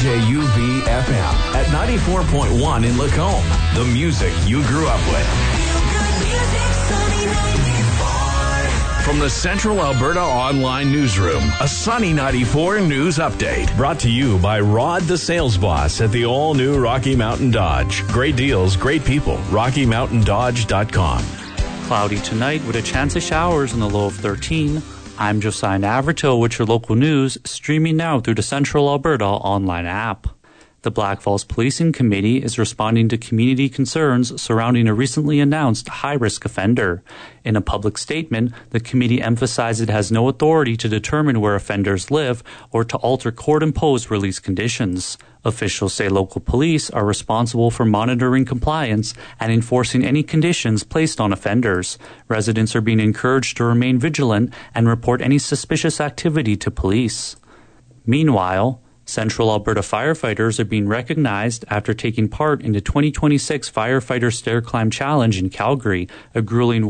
CJUV FM at 94.1 in Lacombe. The music you grew up with. From the Central Alberta Online Newsroom, a Sunny 94 news update. Brought to you by Rod the Sales Boss at the all-new Rocky Mountain Dodge. Great deals, great people. RockyMountainDodge.com. Cloudy tonight with a chance of showers in the low of 13. I'm Josiah Navarto with your local news, streaming now through the Central Alberta online app. The Black Falls Policing Committee is responding to community concerns surrounding a recently announced high-risk offender. In a public statement, the committee emphasized it has no authority to determine where offenders live or to alter court-imposed release conditions. Officials say local police are responsible for monitoring compliance and enforcing any conditions placed on offenders. Residents are being encouraged to remain vigilant and report any suspicious activity to police. Meanwhile, Central Alberta firefighters are being recognized after taking part in the 2026 Firefighter Stair Climb Challenge in Calgary, a grueling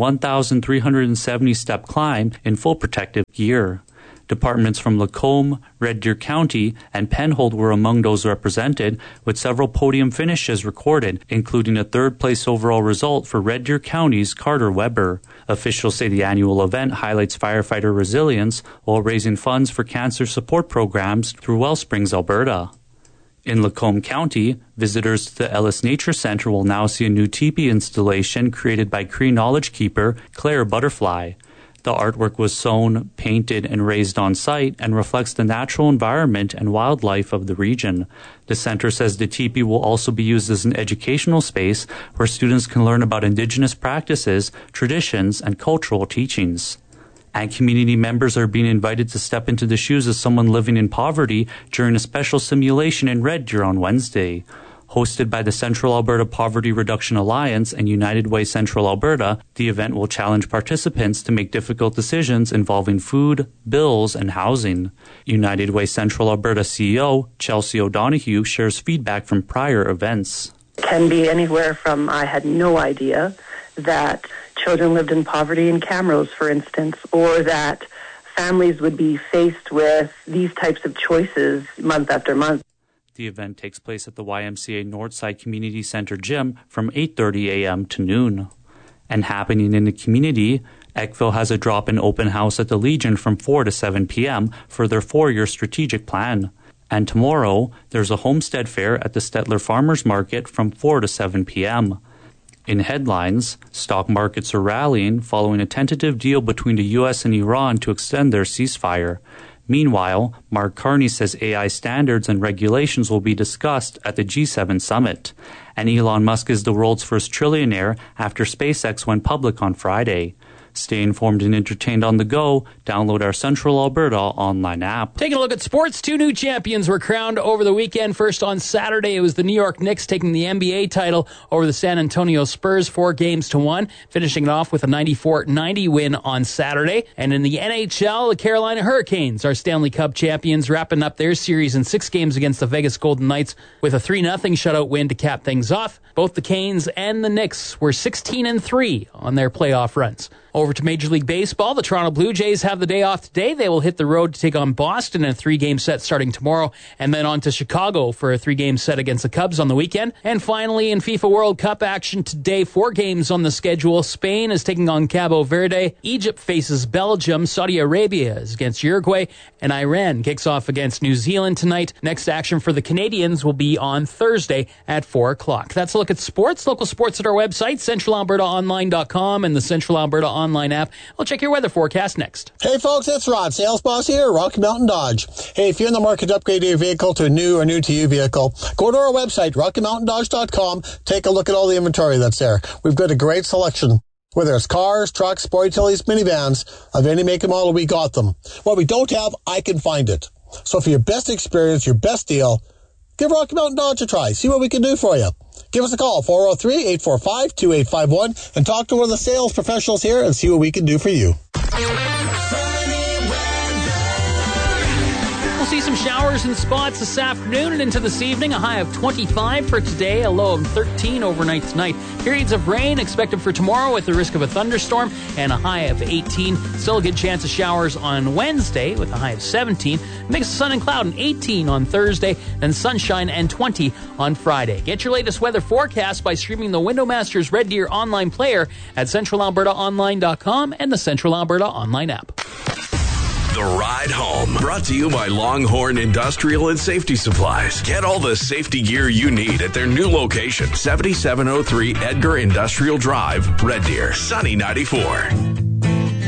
1,370-step climb in full protective gear. Departments from Lacombe, Red Deer County, and Penhold were among those represented, with several podium finishes recorded, including a third-place overall result for Red Deer County's Carter Weber. Officials say the annual event highlights firefighter resilience while raising funds for cancer support programs through Wellsprings, Alberta. In Lacombe County, visitors to the Ellis Nature Centre will now see a new teepee installation created by Cree knowledge keeper Claire Butterfly. The artwork was sewn, painted, and raised on site and reflects the natural environment and wildlife of the region. The center says the teepee will also be used as an educational space where students can learn about Indigenous practices, traditions, and cultural teachings. And community members are being invited to step into the shoes of someone living in poverty during a special simulation in Red Deer on Wednesday. Hosted by the Central Alberta Poverty Reduction Alliance and United Way Central Alberta, the event will challenge participants to make difficult decisions involving food, bills, and housing. United Way Central Alberta CEO Chelsea O'Donoghue shares feedback from prior events. It can be anywhere from I had no idea that children lived in poverty in Camrose, for instance, or that families would be faced with these types of choices month after month. The event takes place at the YMCA Northside Community Center gym from 8:30 a.m. to noon. And happening in the community, Eckville has a drop-in open house at the Legion from 4 to 7 p.m. for their 4-year strategic plan. And tomorrow, there's a homestead fair at the Stettler Farmers Market from 4 to 7 p.m. In headlines, stock markets are rallying following a tentative deal between the U.S. and Iran to extend their ceasefire. Meanwhile, Mark Carney says AI standards and regulations will be discussed at the G7 summit. And Elon Musk is the world's first trillionaire after SpaceX went public on Friday. Stay informed and entertained on the go. Download our Central Alberta online app. Taking a look at sports, 2 new champions were crowned over the weekend. First on Saturday, it was the New York Knicks taking the NBA title over the San Antonio Spurs 4-1, finishing it off with a 94-90 win on Saturday. And in the NHL, the Carolina Hurricanes are Stanley Cup champions, wrapping up their series in 6 games against the Vegas Golden Knights with a 3-0 shutout win to cap things off. Both the Canes and the Knicks were 16-3 on their playoff runs. Over to Major League Baseball, the Toronto Blue Jays have the day off today. They will hit the road to take on Boston in a 3-game set starting tomorrow, and then on to Chicago for a 3-game set against the Cubs on the weekend. And finally, in FIFA World Cup action today, 4 games on the schedule. Spain is taking on Cabo Verde. Egypt faces Belgium. Saudi Arabia is against Uruguay. And Iran kicks off against New Zealand tonight. Next action for the Canadians will be on Thursday at 4 o'clock. That's a look at sports. Local sports at our website, CentralAlbertaOnline.com, and the Central Alberta Online app. I'll check your weather forecast next. Hey folks, it's Rod, Sales Boss here, Rocky Mountain Dodge. Hey, if you're in the market to upgrade your vehicle to a new or new-to-you vehicle, go to our website, RockyMountainDodge.com. Take a look at all the inventory that's there. We've got a great selection. Whether it's cars, trucks, sport utilities, minivans, of any make and model, we got them. What we don't have, I can find it. So for your best experience, your best deal, give Rocky Mountain Dodge a try. See what we can do for you. Give us a call, 403-845-2851, and talk to one of the sales professionals here and see what we can do for you. see some showers in spots this afternoon and into this evening. A high of 25 for today, a low of 13 overnight tonight. Periods of rain expected for tomorrow with the risk of a thunderstorm and a high of 18. Still a good chance of showers on Wednesday with a high of 17. Mix of sun and cloud and 18 on Thursday, then sunshine and 20 on Friday. Get your latest weather forecast by streaming the Windowmasters Red Deer online player at centralalbertaonline.com and the Central Alberta online app. The Ride Home, brought to you by Longhorn Industrial and Safety Supplies. Get all the safety gear you need at their new location, 7703 Edgar Industrial Drive, Red Deer, Sunny 94.